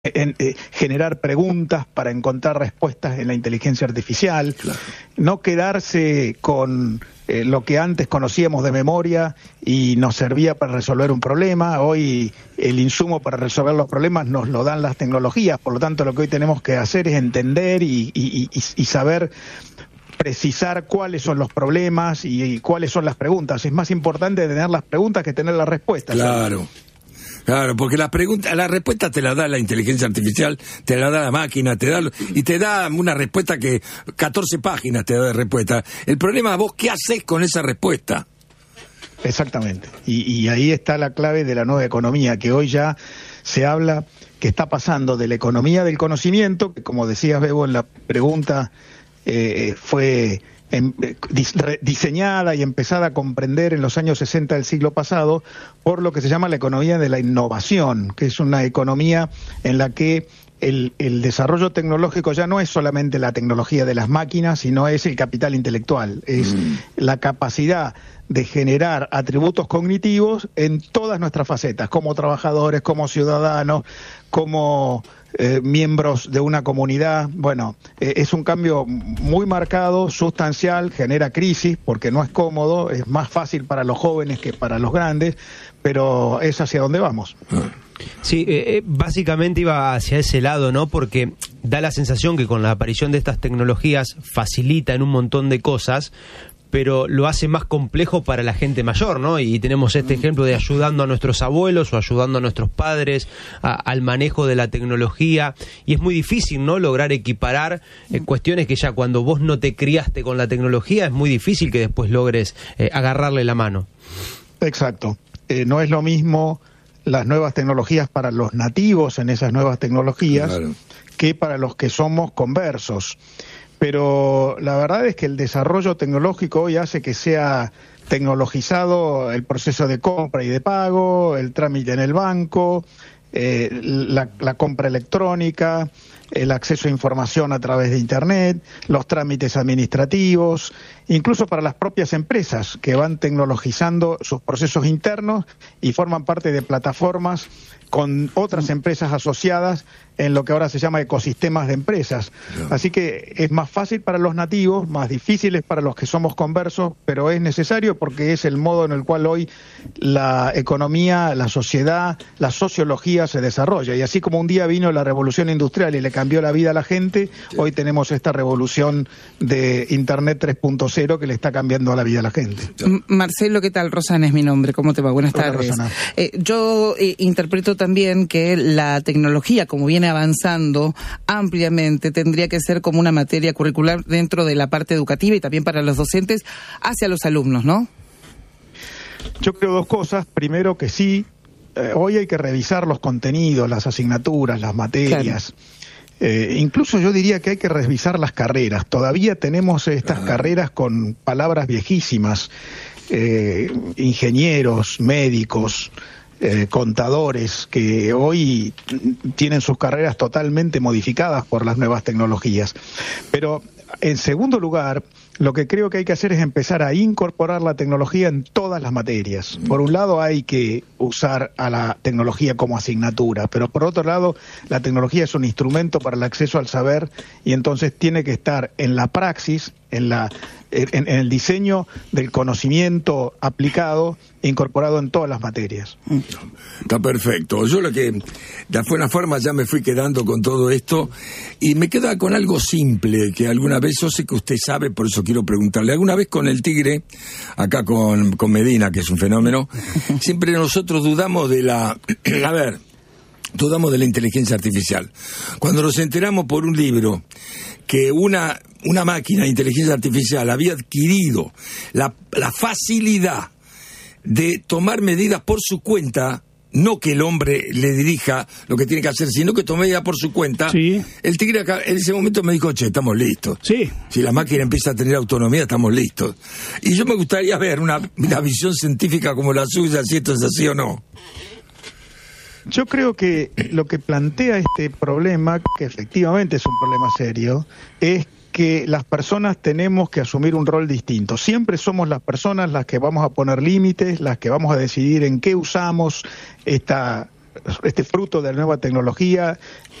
generar preguntas para encontrar respuestas en la inteligencia artificial, Claro. no quedarse con lo que antes conocíamos de memoria y nos servía para resolver un problema. Hoy el insumo para resolver los problemas nos lo dan las tecnologías, por lo tanto lo que hoy tenemos que hacer es entender y saber precisar cuáles son los problemas y cuáles son las preguntas. Es más importante tener las preguntas que tener las respuestas. Claro. Claro, porque la respuesta te la da la inteligencia artificial, te la da la máquina, te da una respuesta que 14 páginas te da de respuesta. El problema es vos qué hacés con esa respuesta. Exactamente. Y ahí está la clave de la nueva economía, que hoy ya se habla que está pasando de la economía del conocimiento, que como decías, Bebo, en la pregunta fue diseñada y empezada a comprender en los años 60 del siglo pasado por lo que se llama la economía de la innovación, que es una economía en la que el desarrollo tecnológico ya no es solamente la tecnología de las máquinas, sino es el capital intelectual, es la capacidad de generar atributos cognitivos en todas nuestras facetas, como trabajadores, como ciudadanos, como miembros de una comunidad. Bueno, es un cambio muy marcado, sustancial, genera crisis porque no es cómodo, es más fácil para los jóvenes que para los grandes, pero es hacia donde vamos. Sí, básicamente iba hacia ese lado, ¿no? Porque da la sensación que con la aparición de estas tecnologías facilitan un montón de cosas, pero lo hace más complejo para la gente mayor, ¿no? Y tenemos este ejemplo de ayudando a nuestros abuelos o ayudando a nuestros padres al manejo de la tecnología, y es muy difícil, ¿no?, lograr equiparar cuestiones que ya cuando vos no te criaste con la tecnología es muy difícil que después logres agarrarle la mano. Exacto. No es lo mismo las nuevas tecnologías para los nativos en esas nuevas tecnologías, claro, que para los que somos conversos. Pero la verdad es que el desarrollo tecnológico hoy hace que sea tecnologizado el proceso de compra y de pago, el trámite en el banco, la compra electrónica, el acceso a información a través de Internet, los trámites administrativos, incluso para las propias empresas que van tecnologizando sus procesos internos y forman parte de plataformas con otras empresas asociadas en lo que ahora se llama ecosistemas de empresas. Así que es más fácil para los nativos, más difícil es para los que somos conversos, pero es necesario porque es el modo en el cual hoy la economía, la sociedad, la sociología se desarrolla. Y así como un día vino la revolución industrial y le cambió la vida a la gente, hoy tenemos esta revolución de Internet 3.0 que le está cambiando la vida a la gente. Marcelo, ¿qué tal? Rosana es mi nombre, ¿cómo te va? Buenas tardes. Yo interpreto también que la tecnología, como viene avanzando ampliamente, tendría que ser como una materia curricular dentro de la parte educativa y también para los docentes hacia los alumnos, ¿no? Yo creo dos cosas. Primero que sí, hoy hay que revisar los contenidos, las asignaturas, las materias. Claro. Incluso yo diría que hay que revisar las carreras. Todavía tenemos estas carreras con palabras viejísimas, ingenieros, médicos, contadores, que hoy tienen sus carreras totalmente modificadas por las nuevas tecnologías. Pero, en segundo lugar, lo que creo que hay que hacer es empezar a incorporar la tecnología en todas las materias. Por un lado hay que usar a la tecnología como asignatura, pero por otro lado la tecnología es un instrumento para el acceso al saber y entonces tiene que estar en la praxis, en el diseño del conocimiento aplicado, incorporado en todas las materias. Está perfecto. Yo lo que, de alguna forma, ya me fui quedando con todo esto y me queda con algo simple que alguna vez, yo sé que usted sabe, por eso quiero preguntarle. Alguna vez con el Tigre, acá con Medina, que es un fenómeno, siempre nosotros dudamos de dudamos de la inteligencia artificial. Cuando nos enteramos por un libro que una máquina de inteligencia artificial había adquirido la facilidad de tomar medidas por su cuenta, no que el hombre le dirija lo que tiene que hacer, sino que tome medidas por su cuenta, sí. El Tigre acá, en ese momento me dijo, che, estamos listos. Sí. Si la máquina empieza a tener autonomía, estamos listos. Y yo me gustaría ver una visión científica como la suya, si esto es así o no. Yo creo que lo que plantea este problema, que efectivamente es un problema serio, es que las personas tenemos que asumir un rol distinto. Siempre somos las personas las que vamos a poner límites, las que vamos a decidir en qué usamos esta este fruto de la nueva tecnología